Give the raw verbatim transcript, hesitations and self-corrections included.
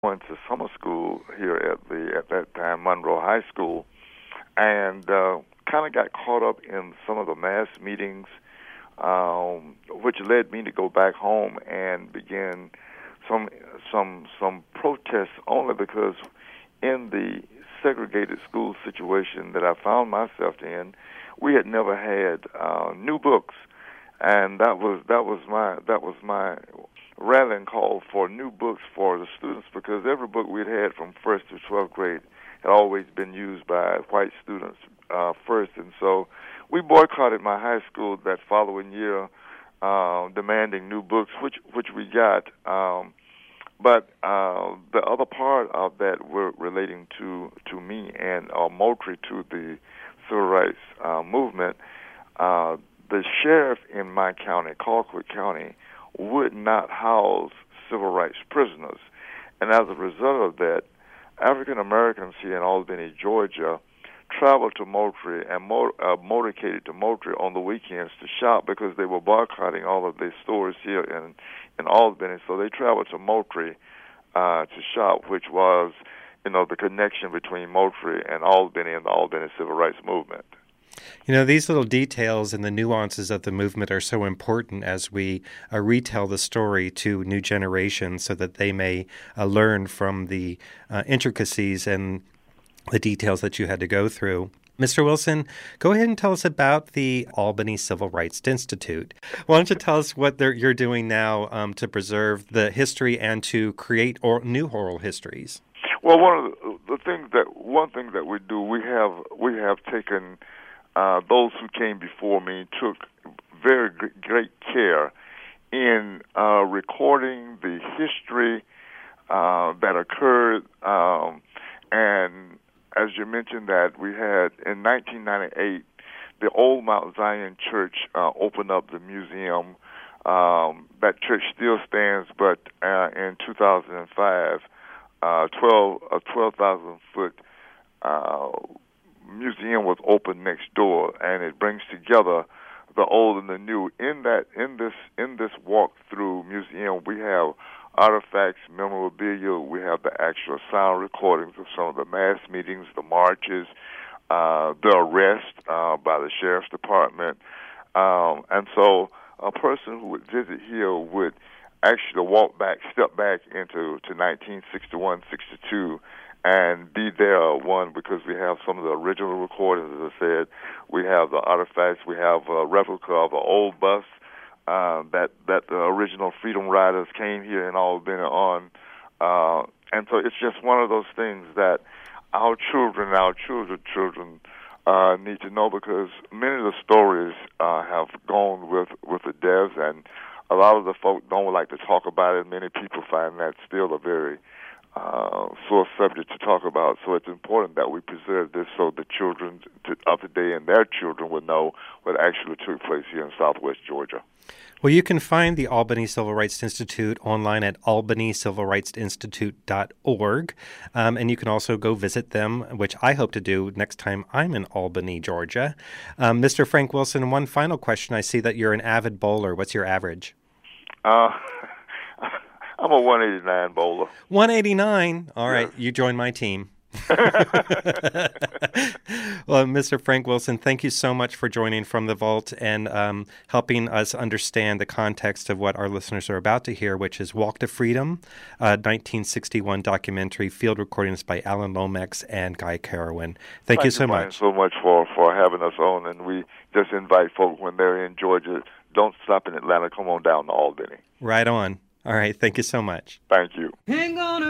went to summer school here at the at that time Monroe High School, and uh, kind of got caught up in some of the mass meetings, um, which led me to go back home and begin some some some protests only because in the segregated school situation that I found myself in, we had never had uh, new books, and that was that was my that was my rallying call for new books for the students, because every book we'd had from first to twelfth grade had always been used by white students uh, first, and so we boycotted my high school that following year, uh, demanding new books, which which we got. Um, But uh, the other part of that were relating to, to me and uh, Moultrie, to the civil rights uh, movement. Uh, the sheriff in my county, Colquitt County, would not house civil rights prisoners. And as a result of that, African Americans here in Albany, Georgia, traveled to Moultrie and mo- uh, motorcaded to Moultrie on the weekends to shop, because they were boycotting all of their stores here in, in Albany. So they traveled to Moultrie uh, to shop, which was, you know, the connection between Moultrie and Albany and the Albany Civil Rights Movement. You know, these little details and the nuances of the movement are so important as we uh, retell the story to new generations so that they may uh, learn from the uh, intricacies and the details that you had to go through. Mister Wilson, go ahead and tell us about the Albany Civil Rights Institute. Why don't you tell us what you're doing now um, to preserve the history and to create or, new oral histories? Well, one of the, the things that one thing that we do, we have we have taken uh, those who came before me took very g- great care in uh, recording the history uh, that occurred, um, and as you mentioned, that we had in nineteen ninety-eight, the old Mount Zion Church uh, opened up the museum. Um, that church still stands, but uh, in two thousand five, uh, twelve a twelve thousand foot uh, museum was opened next door, and it brings together the old and the new. In that, in this, in this walk-through museum, we have artifacts, memorabilia. We have the actual sound recordings of some of the mass meetings, the marches, uh, the arrest uh, by the sheriff's department. Um, and so a person who would visit here would actually walk back, step back into to nineteen sixty-one, sixty-two, and be there, one, because we have some of the original recordings, as I said. We have the artifacts. We have a replica of an old bus Uh, that that the original Freedom Riders came here in Albany on, uh, and so it's just one of those things that our children, our children's children, uh, need to know, because many of the stories uh, have gone with with the deaths, and a lot of the folk don't like to talk about it. Many people find that still a very uh, sore subject to talk about. So it's important that we preserve this so the children to, of today and their children will know what actually took place here in Southwest Georgia. Well, you can find the Albany Civil Rights Institute online at albany civil rights institute dot org, um, and you can also go visit them, which I hope to do next time I'm in Albany, Georgia. Um, Mister Frank Wilson, one final question. I see that you're an avid bowler. What's your average? Uh, I'm a one eighty-nine bowler. one eighty-nine? All right, yes. You join my team. Well, Mister Frank Wilson, thank you so much for joining From the Vault and um, helping us understand the context of what our listeners are about to hear, which is Walk to Freedom, a nineteen sixty-one documentary, field recordings by Alan Lomax and Guy Carowin. Thank, thank you so you, much. Thank you so much for, for having us on, and we just invite folks when they're in Georgia, don't stop in Atlanta, come on down to Albany. Right on. All right, thank you so much. Thank you. Ain't gonna